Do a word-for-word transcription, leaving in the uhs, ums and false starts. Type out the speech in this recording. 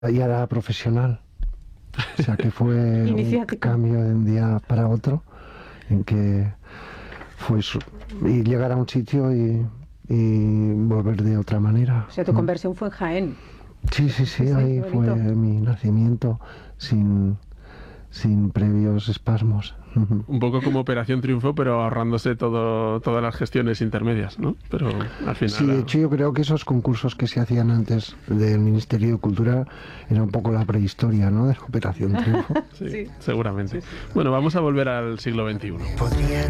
Ya era profesional, o sea que fue un cambio de un día para otro, en que fue su, y llegar a un sitio y, y volver de otra manera. O sea, tu conversión fue en Jaén. Sí, sí, sí, sí, ahí fue mi nacimiento sin, sin previos espasmos. Un poco como Operación Triunfo, pero ahorrándose todo, todas las gestiones intermedias, ¿no? Pero al final... Sí, de hecho yo creo que esos concursos que se hacían antes del Ministerio de Cultura era un poco la prehistoria, ¿no?, de la Operación Triunfo. Sí, sí, seguramente. Sí, sí. Bueno, vamos a volver al siglo veintiuno.